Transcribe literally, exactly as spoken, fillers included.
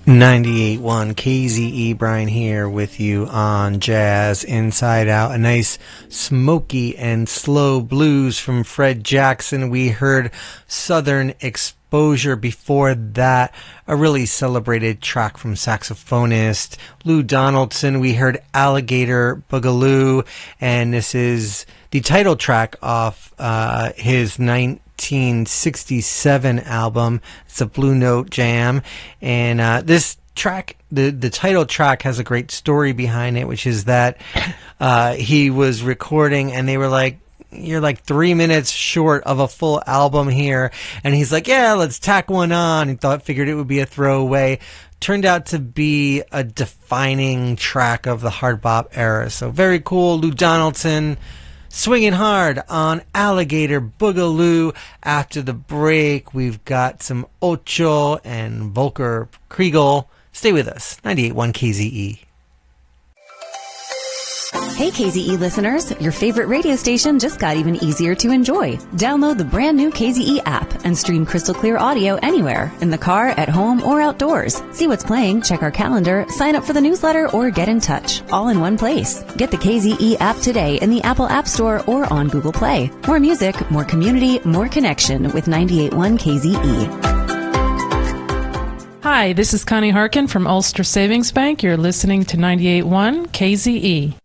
ninety-eight point one K Z E, Brian here with you on Jazz Inside Out. A nice smoky and slow blues from Fred Jackson. We heard Southern Exposure. Before that, a really celebrated track from saxophonist Lou Donaldson. We heard Alligator Boogaloo, and this is the title track off uh, his nineteen sixty-seven album. It's a Blue Note Jam, and uh, this track, the the title track, has a great story behind it, which is that uh, he was recording, and they were like, "You're like three minutes short of a full album here," and he's like, "Yeah, let's tack one on." He thought, figured it would be a throwaway. Turned out to be a defining track of the hard bop era. So very cool, Lou Donaldson. Swinging hard on Alligator Boogaloo. After the break, we've got some Ocho and Volker Kriegel. Stay with us. ninety-eight point one K Z E. Hey K Z E listeners, your favorite radio station just got even easier to enjoy. Download the brand new K Z E app and stream crystal clear audio anywhere, in the car, at home, or outdoors. See what's playing, check our calendar, sign up for the newsletter, or get in touch, all in one place. Get the K Z E app today in the Apple App Store or on Google Play. More music, more community, more connection with ninety-eight point one K Z E. Hi, this is Connie Harkin from Ulster Savings Bank. You're listening to ninety-eight point one K Z E.